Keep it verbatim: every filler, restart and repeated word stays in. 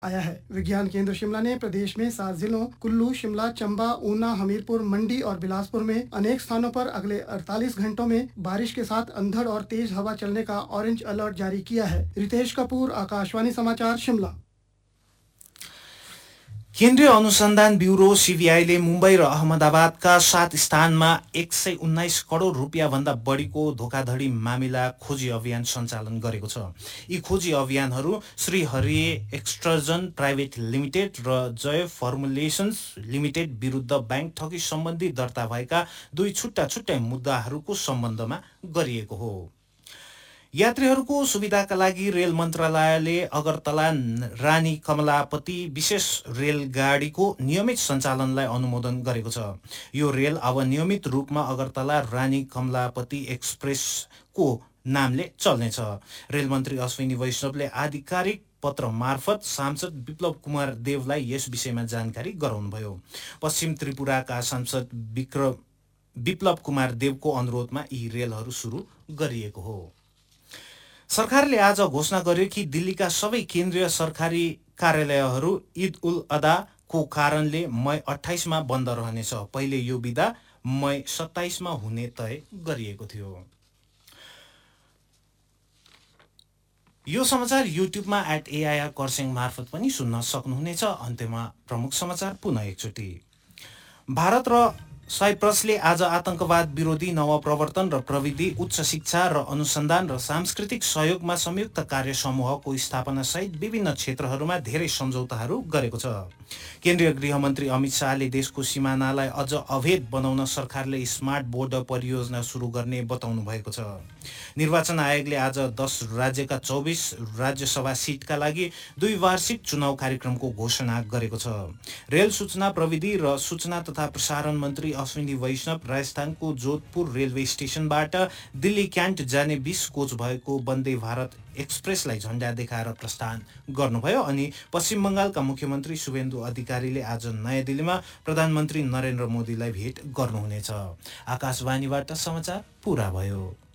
आया है। विज्ञान केंद्र शिमला ने प्रदेश में सात जिलों कुल्लू, शिमला, चंबा, ऊना, हमीरपुर, मंडी और बिलासपुर में अनेक स्थानों पर अगले अड़तालीस घंटों में बारिश के साथ अंधड़ और तेज हवा चलने का ऑरेंज अलर्ट जारी किया है। रितेश कपूर, आकाशवाणी समाचार, शिमला। केन्द्रीय अनुसन्धान ब्युरो सीबीआईले मुम्बई र अहमदाबादका सात स्थानमा एक सय उन्नाइस करोड रुपियाँभन्दा बढीको धोखाधडी मामिला खोजी अभियान सञ्चालन गरेको छ। यी खोजी अभियानहरू श्री हरिए एक्सट्रजन प्राइभेट लिमिटेड र जय फर्मुलेसन्स लिमिटेड विरुद्ध बैंक ठगी सम्बन्धी दर्ता भएका दुई छुट्टा छुट्टै मुद्दाहरूको सम्बन्धमा गरिएको हो। यात्रीहरूको सुविधाका लागि रेल मन्त्रालयले अगरतला रानी कमलापति विशेष रेलगाडीको नियमित सञ्चालनलाई अनुमोदन गरेको छ। यो रेल अब नियमित रूपमा अगरतला रानी कमलापति एक्सप्रेसको नामले चल्नेछ। रेलमन्त्री अश्विनी वैष्णवले आधिकारिक पत्र मार्फत सांसद विप्लव कुमार देवलाई यस विषयमा जानकारी गराउनुभयो। पश्चिम त्रिपुराका सांसद विक्रम विप्लव कुमार देवको अनुरोधमा यी रेलहरू सुरु गरिएको हो। सरकारले आज घोषणा गर्यो कि दिल्लीका सबै केन्द्रीय सरकारी कार्यालयहरू ईद उल अदाको कारणले मई अट्ठाइसमा बन्द रहनेछ। पहिले यो बिदा मई सत्ताइसमा हुने तय गरिएको थियो। यो समाचार युट्युबमा एट एआइआर कर्सिङ मार्फत पनि सुन्न सक्नुहुनेछ। अन्त्यमा प्रमुख समाचार पुनः एकचोटि। भारत र साइप्रसले आज आतंकवाद विरोधी नवप्रवर्तन र प्रविधि, उच्च शिक्षा र अनुसन्धान र सांस्कृतिक सहयोगमा संयुक्त कार्य समूहको स्थापना सहित विभिन्न क्षेत्रहरूमा धेरै सम्झौताहरू गरेको छ। केन्द्रीय गृहमन्त्री अमित शाहले देशको सिमानालाई अझ अभेद बनाउन सरकारले स्मार्ट बोर्डर परियोजना सुरु गर्ने बताउनु भएको छ। निर्वाचन आयोगले आज दस राज्यका चौबिस राज्यसभा सिटका लागि द्विवार्षिक चुनाव कार्यक्रमको घोषणा गरेको छ। रेल सूचना प्रविधि र सूचना तथा प्रसारण मन्त्री अश्विनी वैष्णव राजस्थानको जोधपुर रेलवे स्टेशनबाट दिल्ली क्यान्ट जाने बीस कोच भएको वन्दे भारत एक्सप्रेसलाई झण्डा देखाएर प्रस्थान गर्नुभयो। अनि पश्चिम बङ्गालका मुख्यमन्त्री शुभेन्दु अधिकारीले आज नयाँ दिल्लीमा प्रधानमन्त्री नरेन्द्र मोदीलाई भेट गर्नुहुनेछ। आकाशवाणीबाट समाचार पुरा भयो।